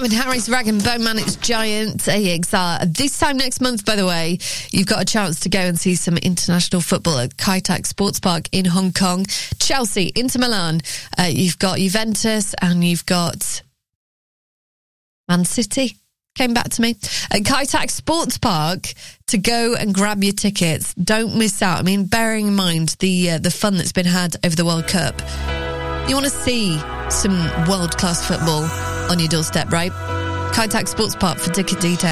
Calvin Harris, Rag and Bone Man, it's Giant AXR. This time next month, by the way, you've got a chance to go and see some international football at Kai Tak Sports Park in Hong Kong. Chelsea, Inter Milan, you've got Juventus, and you've got Man City. Came back to me at Kai Tak Sports Park to go and grab your tickets. Don't miss out. I mean, bearing in mind the fun that's been had over the World Cup, you want to see some world-class football on your doorstep, right? Kai Tak Sports Park for ticket details.